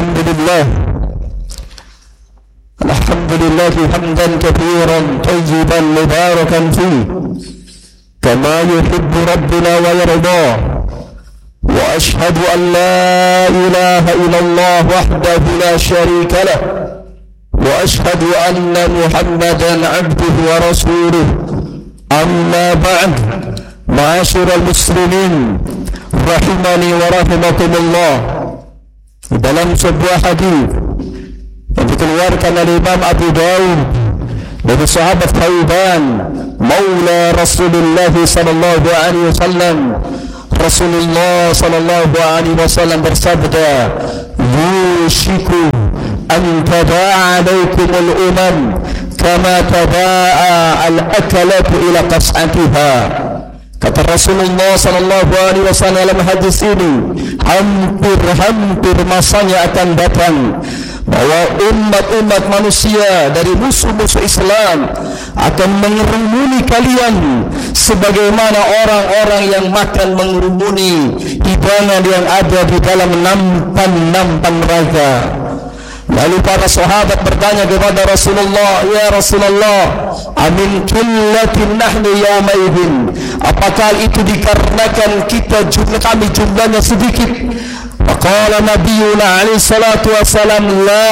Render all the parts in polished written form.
الحمد لله حمدا كثيرا طيبا مباركا فيه كما يحب ربنا ويرضاه. وأشهد أن لا إله إلا الله وحده لا شريك له، وأشهد أن محمدا عبده ورسوله. أما بعد، معاشر المسلمين rahimani wa rahimakumullah, dalam sebuah hadis yang dikeluarkan oleh Imam Abu Dawud dari sahabat Thawban maula Rasulullah sallallahu alaihi wasallam, Rasulullah sallallahu alaihi wasallam bersabda, yushiku an tada'a alaikumul umam kama tada'a al-akalatu ila qas'atiha. Kata Rasulullah sallallahu alaihi wasallam dalam hadis ini, hampir masanya akan datang bahwa umat-umat manusia dari musuh-musuh Islam akan mengerumuni kalian sebagaimana orang-orang yang makan mengerumuni hidangan yang ada di dalam nampan-nampan raga. Lalu para sahabat bertanya kepada Rasulullah, ya Rasulullah, amin killatin nahnu yawmaidin, apakah itu dikarenakan kami jumlahnya sedikit? Faqala nabiyuna alaihi salatu wassalam, la,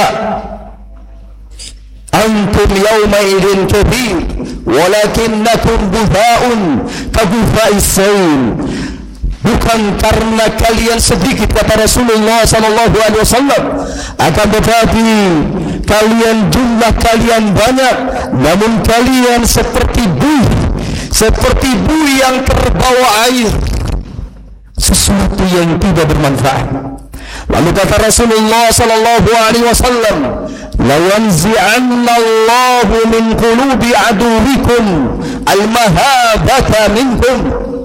antum yawmaidin kathir walakinnakum butha'un kabutha'is sayl. Bukan karena kalian sedikit, kata Rasulullah sallallahu alaihi wasallam, akan tetapi jumlah kalian banyak, namun kalian seperti buih yang terbawa air, sesuatu yang tidak bermanfaat. Lalu kata Rasulullah sallallahu alaihi wasallam, la yanzi'anna Allahu min qulubi aduwikum al-mahabata minkum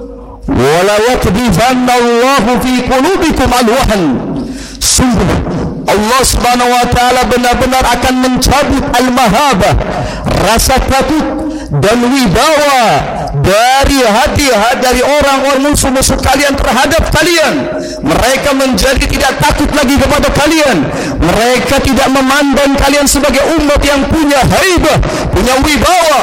wala yakdifanna Allahu fi qulubikum al-wahn. Sungguh Allah subhanahu wa ta'ala benar-benar akan mencabut al-mahabah, rasa takut dan wibawa dari hati dari orang-orang musuh-musuh kalian terhadap kalian. Mereka menjadi tidak takut lagi kepada kalian. Mereka tidak memandang kalian sebagai umat yang punya haibah, punya wibawa.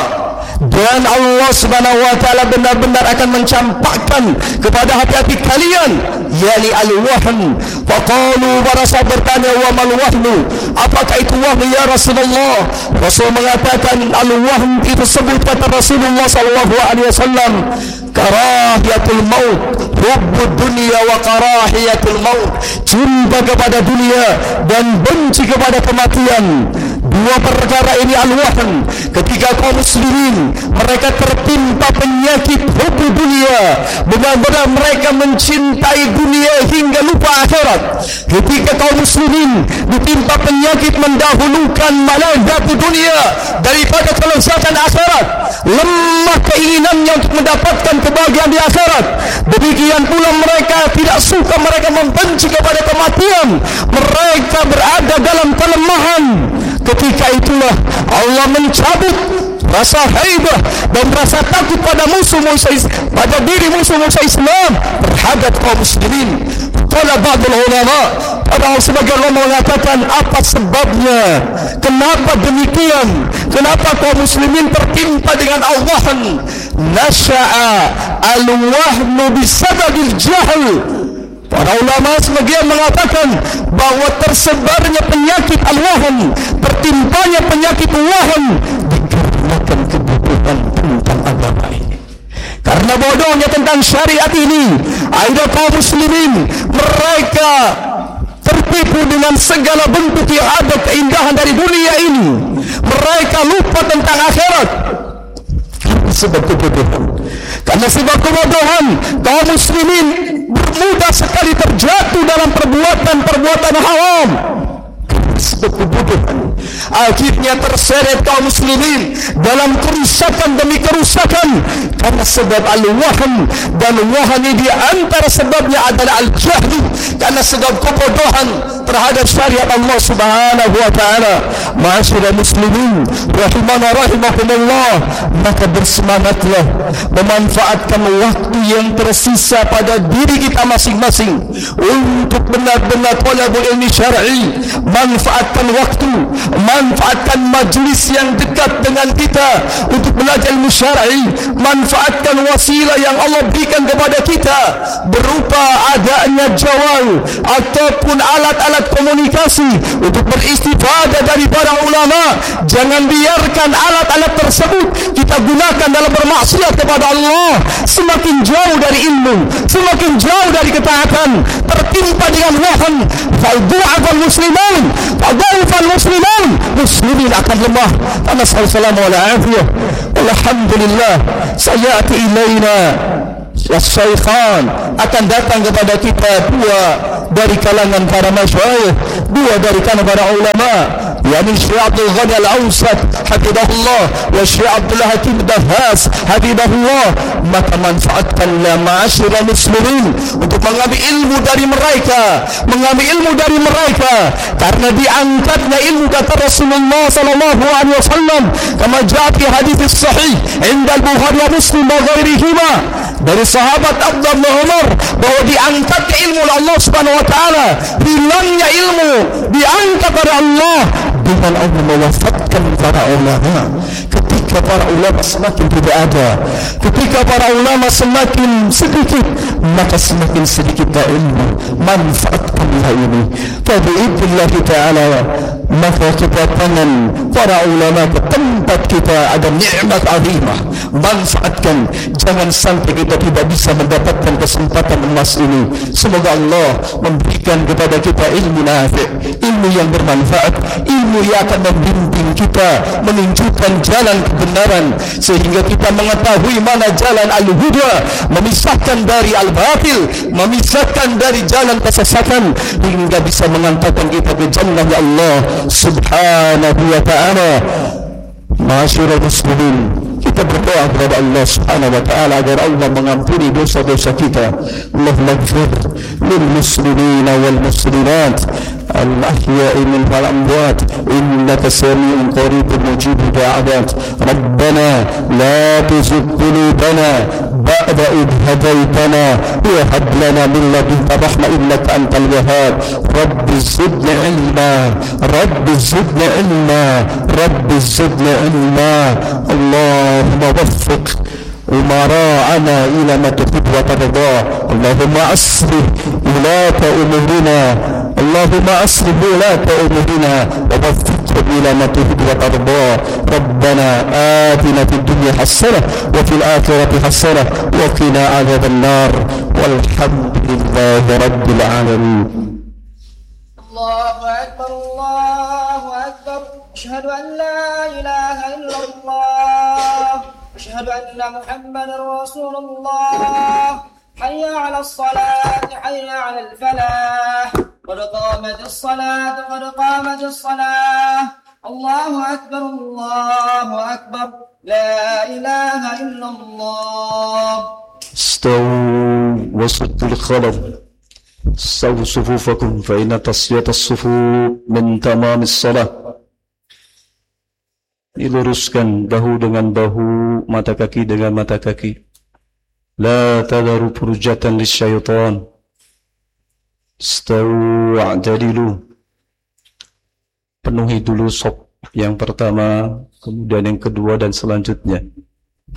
Dan Allah subhanahu wa ta'ala benar-benar akan mencampakkan kepada hati-hati kalian, yakni al-wahn. Faqalu, para sahabat bertanya, wa mal wahnu, apakah itu wahnu ya Rasulullah? Rasul mengatakan, al-wahn itu sebut kata Rasulullah sallallahu alaihi wasallam, karahiyatul maut, hubbud dunya wa karahiyatul maut, cinta kepada dunia dan benci kepada kematian. Dua perkara ini al-wahn. Ketika kaum muslimin mereka tertimpa penyakit hubbud dunia, benar-benar mereka mencintai dunia hingga lupa akhirat. Ketika kaum muslimin ditimpa penyakit mendahulukan malaikat dunia daripada kelezatan akhirat, lemah keinginannya untuk mendapatkan kebahagiaan di akhirat. Demikian pula mereka tidak suka, mereka membenci kepada kematian. Mereka berada dalam kelemahan. Ketika itulah Allah mencabut rasa haibah dan rasa takut pada pada diri musuh-musuh Islam terhadap kaum muslimin. Qala ba'dul ulama, ada sebagian ulama mengatakan, apa sebabnya? Kenapa demikian? Kenapa kaum muslimin tertimpa dengan al-wahn? Nasha'a al-wahnu bisababil jahl. Para ulama sebagian mengatakan bahwa tersebarnya penyakit al-wahn, tertimpanya penyakit wahn dikarenakan kebutuhan tentang agama ini. Karena bodohnya tentang syariat ini, ada kaum muslimin mereka tertipu dengan segala bentuk yang ada keindahan dari dunia ini. Mereka lupa tentang akhirat. Karena sebab kebodohan, kaum muslimin mudah sekali terjatuh dalam perbuatan haram. Sebab kebodohan, akhirnya terseret kaum muslimin dalam kerusakan demi kerusakan. Karena sebab al-wahn, dan wahn di antara sebabnya adalah al-jahlu, karena sebab kebodohan terhadap syariat Allah subhanahu wa ta'ala. Ma'asyiral muslimin rahimana rahimakumullah, maka bersemangatlah memanfaatkan waktu yang tersisa pada diri kita masing-masing untuk benar-benar talabul ilmi syar'i. Manfaatkan waktu, manfaatkan majlis yang dekat dengan kita untuk belajar ilmu syar'i. Manfaatkan wasilah yang Allah berikan kepada kita berupa adanya jawal ataupun alat-alat komunikasi untuk beristifadah dari para ulama. Jangan biarkan alat-alat tersebut kita gunakan dalam bermaksiat kepada Allah. Semakin jauh dari ilmu, semakin jauh dari ketaatan, tertimpa dengan wahan, fa'du'afal muslimin, fa'du'afal muslimin akan lemah. Nasallallahu alaihi wa alhamdulillah, sayati ilaina Syekhan akan datang kepada kita dua dari kalangan para masyayikh, dua dari kalangan para ulama, yakni Syekh Abdul Ghani Al-Awsat hafizahullah wa Syekh Abdullah Hakim Dahas hafizahullah. Maka manfaatkanlah ma'asyiral muslimin untuk mengambil ilmu dari mereka, karena diangkatnya ilmu kata Rasulullah sallallahu alaihi wasallam kama jaa fi hadits sahih inda al-Bukhari wa Muslim wa ghairihima, dari sahabat Abdullah bin Umar, bahwa diangkatnya ilmu oleh Allah Subhanahu wa taala, hilangnya ilmu diangkat oleh Allah dengan Allah mewafatkan para ulama. Ketika para ulama semakin tidak ada, ketika para ulama semakin sedikit, maka semakin sedikitlah ilmu. Manfaatkanlah ini. Fabi'idillah ta'ala, maka kita tangan para ulama ke tempat kita ada nikmat azimah. Manfaatkan, jangan sampai kita tidak bisa mendapatkan kesempatan emas ini. Semoga Allah memberikan kepada kita ilmu nafi', ilmu yang bermanfaat, ilmu yang akan membimbing kita, menunjukkan jalan kebenaran, sehingga kita mengetahui mana jalan al-huda, memisahkan dari al-batil, memisahkan dari jalan kesesatan, hingga bisa mengantarkan kita ke jannah Allah subhanahu wa ta'ala. Ma'asyiral muslimin, kita berdoa kepada Allah subhanahu wa ta'ala agar Allah mengampuni dosa-dosa kita. Allahumma ighfir lil muslimina wal muslimat al-ahya'i minhum wal amwat innaka sami'un qaribun mujibud da'awat. Rabbana la tuzigh qulubana ba'da idh hadaytana wa hab lana min ladunka rahmah innaka antal wahhab. Rabbi zidni ilma, Rabbi zidni ilma, Rabbi zidni ilma. اللهم وفق أمراءنا إلى ما تحب وترضى. اللهم أصلح ولاة أمورنا، اللهم أصلح ولاة أمورنا ووفقهم إلى ما تحب وترضى. ربنا آتنا في الدنيا حسنة وفي الآخرة حسنة وقنا عذاب النار والحمد لله رب العالمين. الله أكبر الله أكبر. أشهد أن لا إله إلا الله، أشهد أن محمدا رسول الله. حي على الصلاة، حي على الفلاح، قد قامت الصلاة، قد قامت الصلاة. الله أكبر الله أكبر. لا إله إلا الله. استووا وسط الخلف، استووا صفوفكم فإن تصفية الصفوف من تمام الصلاة. Diluruskan bahu dengan bahu, mata kaki dengan mata kaki. La tadaru furjatan lisyaitan. Istawu wa'tadilu. Penuhi dulu saf yang pertama, kemudian yang kedua dan selanjutnya.